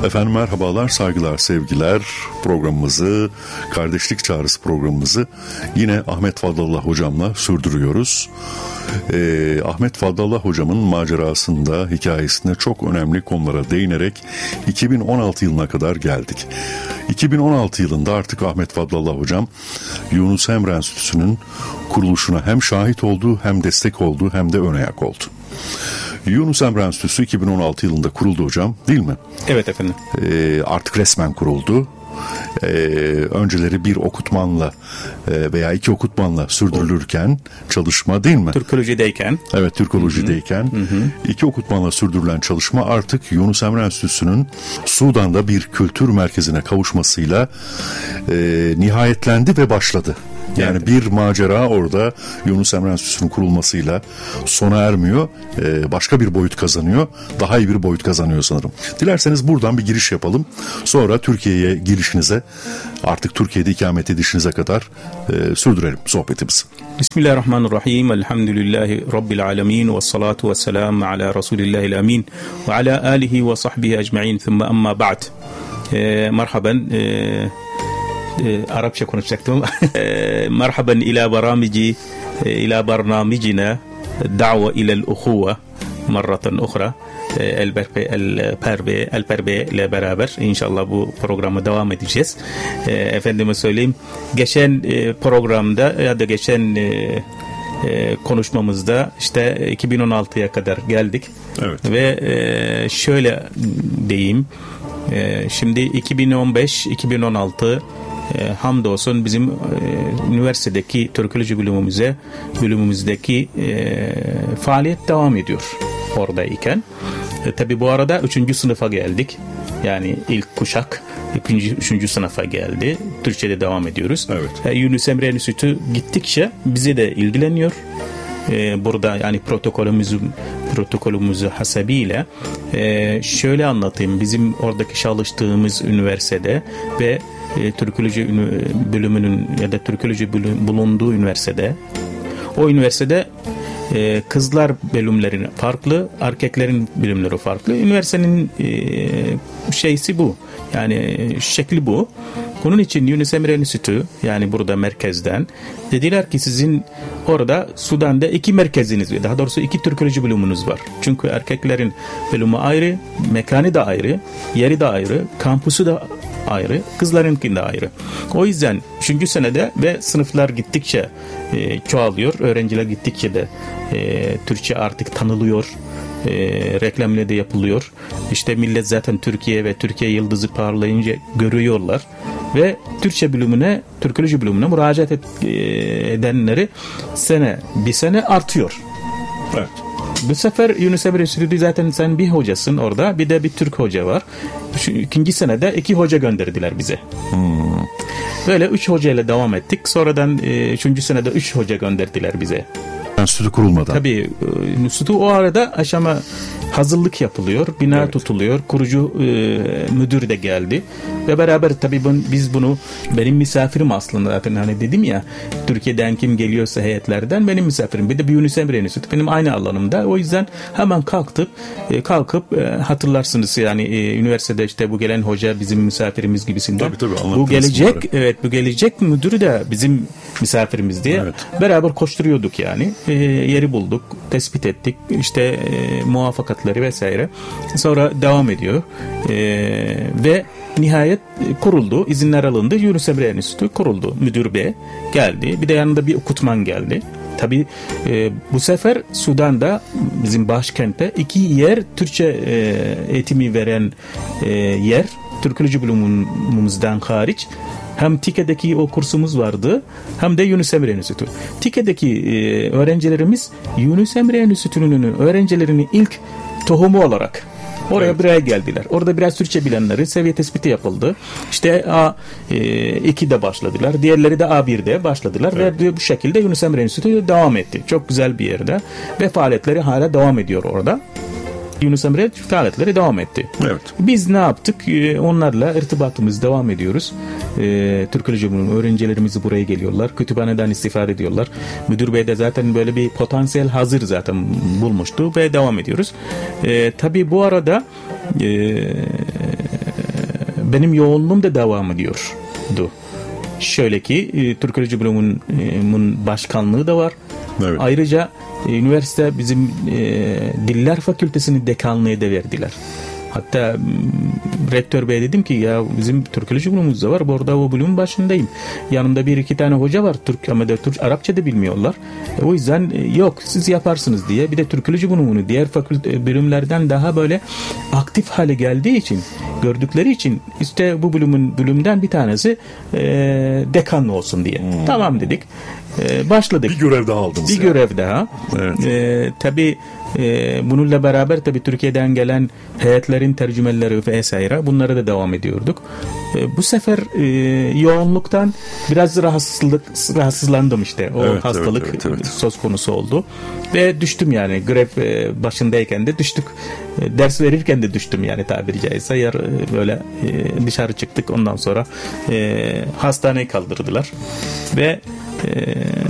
Efendim merhabalar, saygılar, sevgiler. Programımızı, Kardeşlik Çağrısı programımızı yine Ahmet Fadlallah hocamla sürdürüyoruz. Ahmet Fadlallah hocamın macerasında, hikayesinde çok önemli konulara değinerek 2016 yılına kadar geldik. 2016 yılında artık Ahmet Fadlallah hocam Yunus Emre Enstitüsü'nün kuruluşuna hem şahit oldu, hem destek oldu, hem de ön ayak oldu. Yunus Emre Enstitüsü 2016 yılında kuruldu hocam, değil mi? Evet efendim. Artık resmen kuruldu. Önceleri bir okutmanla veya iki okutmanla sürdürülürken çalışma, değil mi? Türkolojideyken. Evet, Türkolojideyken iki okutmanla sürdürülen çalışma artık Yunus Emre Enstitüsü'nün Sudan'da bir kültür merkezine kavuşmasıyla nihayetlendi ve başladı. Yani evet, bir macera orada Yunus Emre Enstitüsü'nün kurulmasıyla sona ermiyor. Başka bir boyut kazanıyor. Daha iyi bir boyut kazanıyor sanırım. Dilerseniz buradan bir giriş yapalım. Sonra Türkiye'ye girişinize, artık Türkiye'de ikamet edişinize kadar sürdürelim sohbetimizi. Bismillahirrahmanirrahim. Elhamdülillahi Rabbil alemin. Ve salatu ve selamu ala Resulillahil amin. Ve ala alihi ve sahbihi ecma'in. Thumma amma ba'd. Merhaben. Arapça konuşacaktım. Merhaben ila barnamicina da've ila'l uhuve marratan ukhra. Elperbe ile beraber inşallah bu programı devam edeceğiz. Efendime söyleyeyim, geçen programda ya da geçen konuşmamızda işte 2016'ya kadar geldik. Evet. Ve şöyle diyeyim, şimdi 2015-2016 hamdolsun bizim üniversitedeki Türkoloji bölümümüzdeki faaliyet devam ediyor oradayken. Tabi bu arada 3. sınıfa geldik. Yani ilk kuşak 3. sınıfa geldi. Türkçe'de devam ediyoruz. Evet. Yunus Emre Enstitüsü gittikçe bize de ilgileniyor. Burada yani protokolümüzü hasebiyle şöyle anlatayım. Bizim oradaki çalıştığımız üniversitede ve Türkoloji bölümünün ya da Türkoloji bulunduğu üniversitede, o üniversitede kızlar bölümleri farklı, erkeklerin bölümleri farklı. Üniversitenin şeysi bu. Yani şekli bu. Bunun için Yunus Emre Enstitüsü, yani burada merkezden dediler ki sizin orada Sudan'da 2 merkeziniz var. Daha doğrusu 2 Türkoloji bölümünüz var. Çünkü erkeklerin bölümü ayrı, mekanı da ayrı, yeri de ayrı, kampüsü de ayrı, kızlarınki de ayrı. O yüzden 3. senede ve sınıflar gittikçe çoğalıyor. Öğrenciler gittikçe de Türkçe artık tanılıyor. Reklamları da yapılıyor. İşte millet zaten Türkiye ve Türkiye yıldızı parlayınca görüyorlar ve Türkçe bölümüne, Türkoloji bölümüne müracaat edenleri bir sene artıyor. Evet. Bu sefer Yunus Emre Enstitüsü zaten sen bir hocasın orada, bir de bir Türk hoca var. Şu 2. senede 2 hoca gönderdiler bize. Böyle 3 hocayla devam ettik. Sonradan 3. senede 3 hoca gönderdiler bize. Enstitü kurulmadan. Tabii enstitü o arada aşama hazırlık yapılıyor, bina evet, tutuluyor, kurucu müdür de geldi ve beraber tabii biz bunu, benim misafirim aslında zaten, hani dedim ya, Türkiye'den kim geliyorsa heyetlerden benim misafirim, bir de bir Yunus Emre Enstitüsü benim aynı alanımda, o yüzden hemen kalkıp hatırlarsınız yani üniversitede işte bu gelen hoca bizim misafirimiz gibisinden. Tabii, bu gelecek bunları. Evet, bu gelecek müdürü de bizim misafirimiz diye beraber koşturuyorduk yani. Yeri bulduk, tespit ettik, işte muvaffakatları vesaire. Sonra devam ediyor ve nihayet kuruldu, izinler alındı, Yunus Emre Enstitüsü kuruldu. Müdür bey geldi, bir de yanında bir okutman geldi. Tabii bu sefer Sudan'da bizim başkentte 2 yer Türkçe eğitimi veren yer, Türkoloji bölümümüzden hariç. Hem TİKE'deki o kursumuz vardı, hem de Yunus Emre Enstitüsü. TİKE'deki öğrencilerimiz Yunus Emre Enstitüsü'nün öğrencilerinin ilk tohumu olarak oraya buraya geldiler. Orada biraz Türkçe bilenleri seviye tespiti yapıldı. İşte A2'de başladılar. Diğerleri de A1'de başladılar ve bu şekilde Yunus Emre Enstitüsü devam etti. Çok güzel bir yerde ve faaliyetleri hala devam ediyor orada. Yunus Emre faaliyetleri devam etti. Evet. Biz ne yaptık? Onlarla irtibatımız devam ediyoruz. Türkoloji öğrencilerimiz buraya geliyorlar. Kütüphaneden istifade ediyorlar. Müdür bey de zaten böyle bir potansiyel hazır zaten bulmuştu ve devam ediyoruz. Tabii bu arada benim yoğunluğum da devam ediyordu. Şöyle ki Türkoloji bölümünün başkanlığı da var. Evet. Ayrıca üniversite bizim Diller Fakültesini dekanlığı da verdiler. Hatta rektör bey dedim ki ya bizim Türkoloji bölümümüz de var. Bu arada o bölümün başındayım. Yanımda bir iki tane hoca var. Türk ama da Arapça da bilmiyorlar. O yüzden yok siz yaparsınız diye. Bir de Türkoloji bölümünü diğer bölümlerden daha böyle aktif hale geldiği için gördükleri için işte bu bölümden bir tanesi dekan olsun diye. Tamam dedik. Başladık. Bir görev daha aldınız. Bir görev daha. Evet. Tabii bununla beraber tabii Türkiye'den gelen heyetlerin tercümeleri vesaire bunlara da devam ediyorduk. Bu sefer yoğunluktan biraz rahatsızlandım işte. O hastalık evet. Söz konusu oldu. Ve düştüm yani. Grev başındayken de düştük. Ders verirken de düştüm yani tabiri caizse. Böyle dışarı çıktık. Ondan sonra hastaneye kaldırdılar. Ve